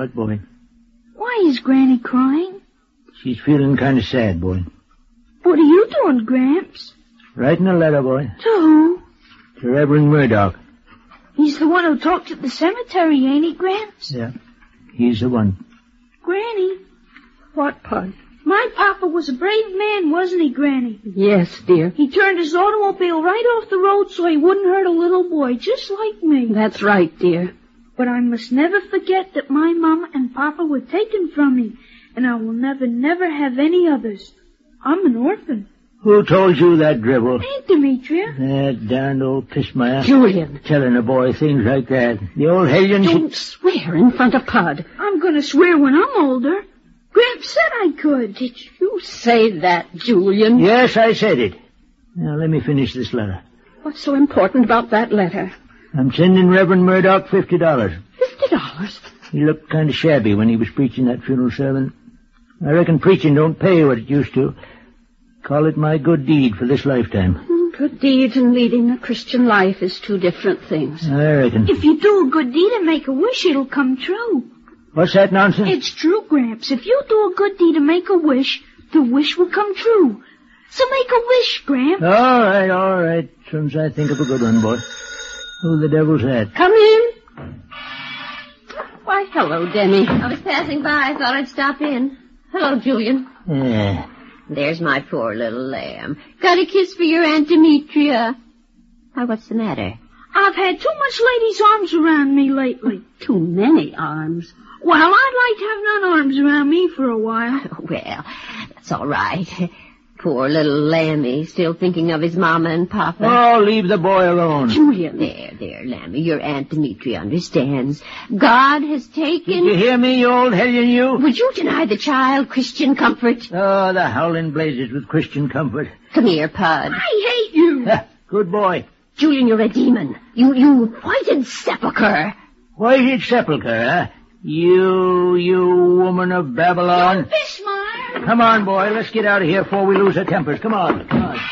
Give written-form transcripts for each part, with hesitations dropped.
What, boy? Why is Granny crying? She's feeling kind of sad, boy. What are you doing, Gramps? Writing a letter, boy. To who? To Reverend Murdoch. He's the one who talked at the cemetery, ain't he, Gramps? Yeah, he's the one. Granny, What, Pud? my papa was a brave man, wasn't he, Granny? Yes, dear. He turned his automobile right off the road so he wouldn't hurt a little boy, just like me. That's right, dear. But I must never forget that my mama and papa were taken from me, and I will never, never have any others. I'm an orphan. Who told you that dribble? Ain't Demetria? That darned old pissmire. Julian. Telling a boy things like that. The old hellion... Don't swear in front of Pud. I'm gonna swear when I'm older. Gramps said I could. Did you say that, Julian? Yes, I said it. Now, let me finish this letter. What's so important about that letter? I'm sending Reverend Murdoch $50. $50? He looked kind of shabby when he was preaching that funeral sermon. I reckon preaching don't pay what it used to. Call it my good deed for this lifetime. Good deeds and leading a Christian life is two different things. I reckon. If you do a good deed and make a wish, it'll come true. What's that nonsense? It's true, Gramps. If you do a good deed and make a wish, the wish will come true. So make a wish, Gramps. All right. Soon as I think of a good one, boy. Who the devil's that? Come in. Why, hello, Denny. I was passing by. I thought I'd stop in. Hello, Julian. Yeah. There's my poor little lamb. Got a kiss for your Aunt Demetria. Why, what's the matter? I've had too much ladies' arms around me lately. Too many arms. Well, I'd like to have none arms around me for a while. Well, that's all right. Poor little Lammy, still thinking of his mama and papa. Oh, leave the boy alone. Julian. There, Lammy, your Aunt Demetria understands. God has taken... Did you hear me, you old hellion, you? Would you deny the child Christian comfort? Oh, the howling blazes with Christian comfort. Come here, Pud. I hate you. Good boy. Julian, you're a demon. You whited sepulchre. Whited sepulchre, huh? You woman of Babylon. Fishmire. Come on, boy. Let's get out of here before we lose our tempers. Come on.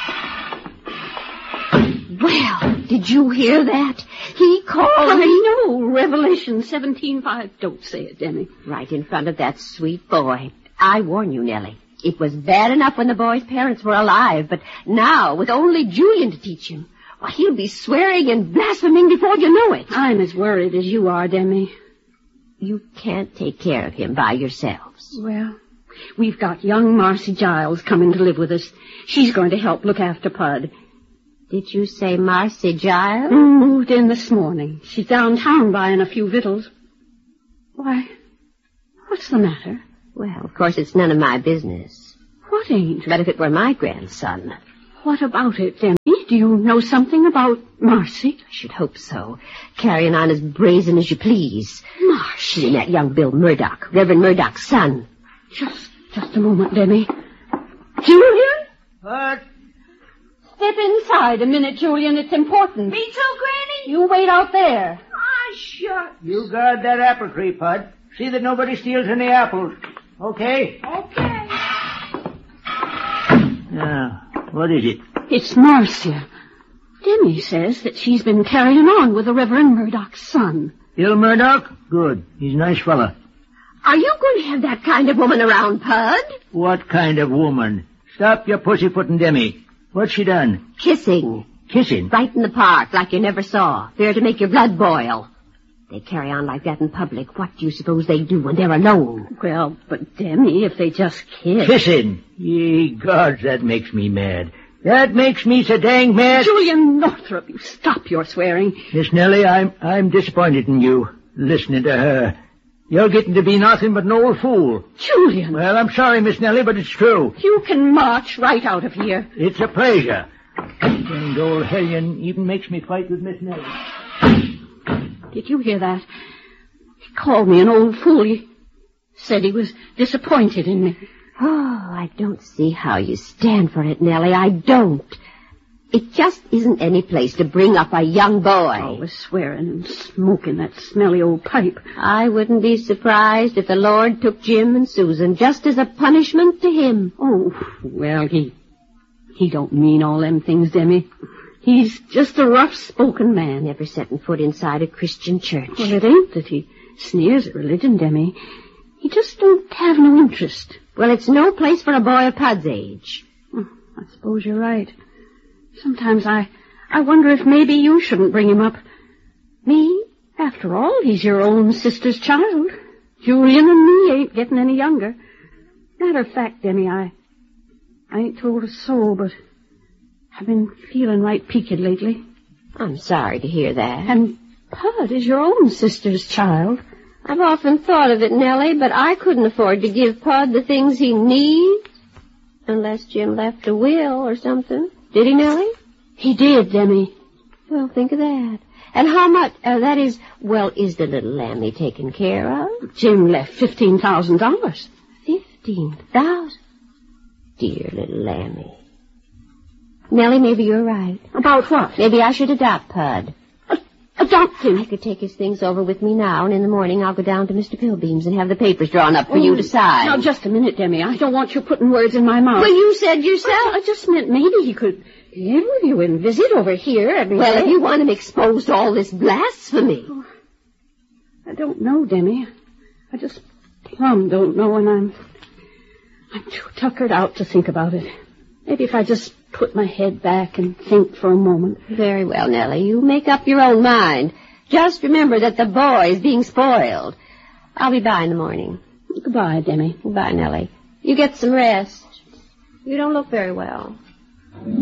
Well, did you hear that? He called I me know. Revelation 17:5. Don't say it, Denny. right in front of that sweet boy. I warn you, Nellie. It was bad enough when the boy's parents were alive, but now, with only Julian to teach him, well, he'll be swearing and blaspheming before you know it. I'm as worried as you are, Denny. You can't take care of him by yourselves. Well, we've got young Marcy Giles coming to live with us. She's going to help look after Pud. Did you say Marcy Giles? Moved in this morning. She's downtown buying a few victuals. Why, what's the matter? Well, of course, it's none of my business. What ain't? But if it were my grandson, What about it, Denny? Do you know something about Marcy? I should hope so. Carrying on as brazen as you please. She and that young Bill Murdoch, Reverend Murdoch's son. Just a moment, Denny. Julian? What? Step inside a minute, Julian. It's important. Me too, Granny? You wait out there. Ah, shucks. You guard that apple tree, Pud. See that nobody steals any apples. Okay? Okay. Now, what is it? It's Marcia. Denny says that she's been carrying on with the Reverend Murdoch's son. Bill Murdoch? Good. He's a nice fella. Are you going to have that kind of woman around, Pud? What kind of woman? Stop your pussyfooting Demi. What's she done? Kissing. Kissing? Right in the park, like you never saw. There to make your blood boil. They carry on like that in public. What do you suppose they do when they're alone? Well, but Denny, if they just kiss... Kissing? Ye gods, that makes me mad. That makes me so dang mad. Julian Northrop, you stop your swearing. Miss Nellie, I'm disappointed in you, listening to her. You're getting to be nothing but an old fool. Julian! Well, I'm sorry, Miss Nellie, but it's true. You can march right out of here. It's a pleasure. Dang old hellion even makes me fight with Miss Nellie. Did you hear that? He called me an old fool. He said he was disappointed in me. Oh, I don't see how you stand for it, Nellie. I don't. It just isn't any place to bring up a young boy. Always swearing and smoking that smelly old pipe. I wouldn't be surprised if the Lord took Jim and Susan just as a punishment to him. Oh, well, he don't mean all them things, Demi. He's just a rough-spoken man. Never setting foot inside a Christian church. Well, it ain't that he sneers at religion, Demi. He just don't have no interest. Well, it's no place for a boy of Pud's age. I suppose you're right. Sometimes I wonder if maybe you shouldn't bring him up. Me? After all, he's your own sister's child. Julian and me ain't getting any younger. Matter of fact, Demi, I ain't told a soul, but I've been feeling right peaked lately. I'm sorry to hear that. And Pud is your own sister's child. I've often thought of it, Nellie, but I couldn't afford to give Pud the things he needs. Unless Jim left a will or something. Did he, Nellie? He did, Demi. Well, think of that. And how much, is the little Lammy taken care of? Jim left $15,000. $15,000? Dear little Lammy. Nellie, maybe you're right. About what? Maybe I should adopt Pud. Adopt him? I could take his things over with me now, and in the morning I'll go down to Mr. Pilbeam's and have the papers drawn up for you to sign. Now, just a minute, Demi. I don't want you putting words in my mouth. Well, you said yourself. I just meant maybe he could live with you and visit over here every day. Well, if you want him exposed to all this blasphemy. Oh, I don't know, Demi. I just plumb don't know, and I'm too tuckered out to think about it. Maybe if I just put my head back and think for a moment. Very well, Nellie. You make up your own mind. Just remember that the boy's being spoiled. I'll be by in the morning. Goodbye, Demi. Goodbye, Nellie. You get some rest. You don't look very well.